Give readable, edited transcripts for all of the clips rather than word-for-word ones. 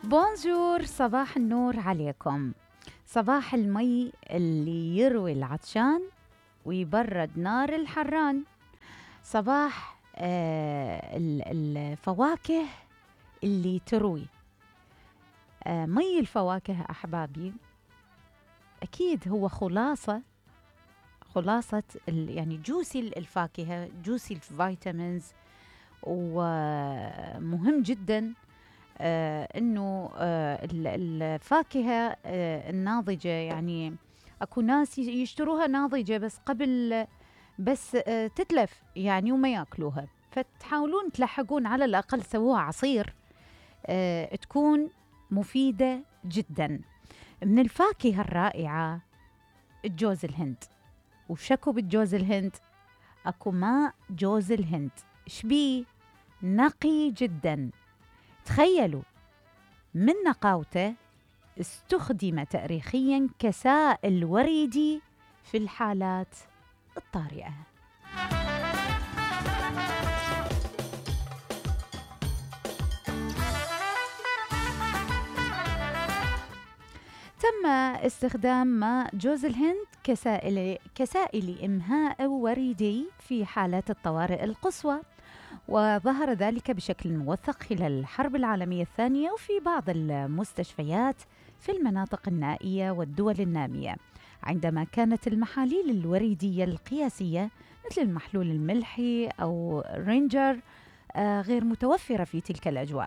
بونجور، صباح النور عليكم. صباح المي اللي يروي العطشان ويبرد نار الحران. صباح الفواكه اللي تروي. مي الفواكه أحبابي أكيد هو خلاصة يعني جوسي الفاكهة، جوسي الفيتامينز، ومهم جدا انه الفاكهه الناضجه، يعني اكو ناس يشتروها ناضجه بس قبل تتلف يعني وما ياكلوها، فتحاولون تلحقون على الاقل سووها عصير تكون مفيده جدا. من الفاكهه الرائعه الجوز الهند، وشكو بالجوز الهند، اكو ماء جوز الهند شبيه نقي جدا. تخيلوا من نقاوته استخدم تاريخيا كسائل وريدي في الحالات الطارئة. تم استخدام ماء جوز الهند كسائل إمهاء وريدي في حالات الطوارئ القصوى، وظهر ذلك بشكل موثق خلال الحرب العالمية الثانية وفي بعض المستشفيات في المناطق النائية والدول النامية، عندما كانت المحاليل الوريدية القياسية مثل المحلول الملحي أو رينجر غير متوفرة في تلك الأجواء.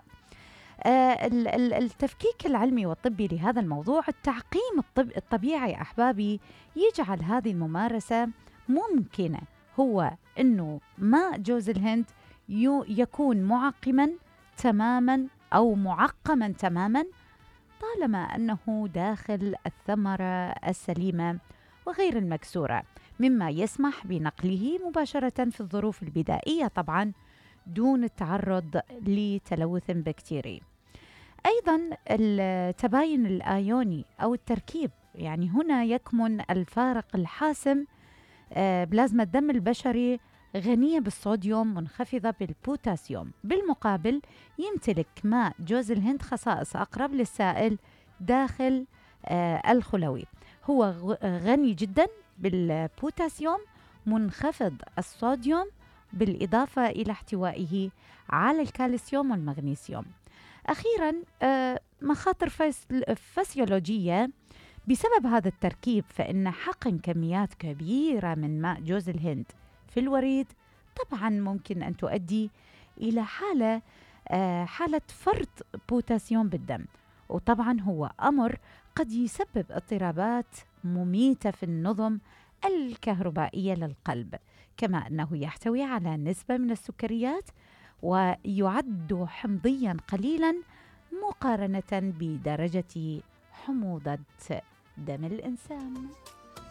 التفكيك العلمي والطبي لهذا الموضوع، التعقيم الطبيعي أحبابي، يجعل هذه الممارسة ممكنة. هو أنه ماء جوز الهند يكون معقما تماما أو معقما تماما طالما أنه داخل الثمرة السليمة وغير المكسورة، مما يسمح بنقله مباشرة في الظروف البدائية طبعا دون التعرض لتلوث بكتيري. أيضا التباين الآيوني أو التركيب، يعني هنا يكمن الفارق الحاسم. بلازما الدم البشري غنية بالصوديوم، منخفضة بالبوتاسيوم. بالمقابل يمتلك ماء جوز الهند خصائص أقرب للسائل داخل الخلوي. هو غني جدا بالبوتاسيوم، منخفض الصوديوم، بالإضافة إلى احتوائه على الكالسيوم والمغنيسيوم. أخيرا مخاطر فسيولوجية بسبب هذا التركيب، فإن حقن كميات كبيرة من ماء جوز الهند في الوريد طبعا ممكن أن تؤدي إلى حالة فرط بوتاسيوم بالدم، وطبعا هو أمر قد يسبب اضطرابات مميتة في النظم الكهربائية للقلب، كما أنه يحتوي على نسبة من السكريات ويعد حمضيا قليلا مقارنة بدرجة حموضة دم الإنسان.